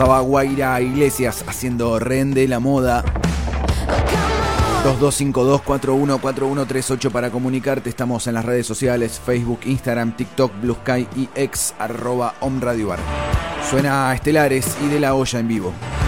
Pasaba Guaira Iglesias haciendo Rehén de la Moda. 2252-414138 para comunicarte. Estamos en las redes sociales: Facebook, Instagram, TikTok, Blue Sky y ex @OmRadioBar. Suena Estelares y De La Olla en vivo.